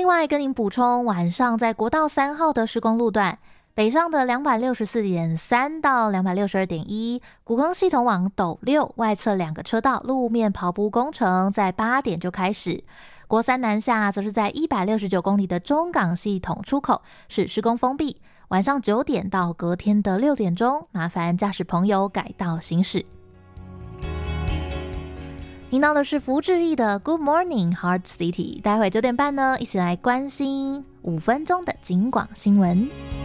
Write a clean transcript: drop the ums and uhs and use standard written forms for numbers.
外跟您补充，晚上在国道3号的施工路段，北上的 264.3 到 262.1 谷坑系统往斗六外侧2个车道路面刨补工程在8点就开始。国三南下则是在169公里的中港系统出口是施工封闭，晚上9点到隔天的6点钟，麻烦驾驶朋友改道行驶。听到的是福志毅的 Good Morning Hard City， 待会9点半呢，一起来关心5分钟的警广新闻。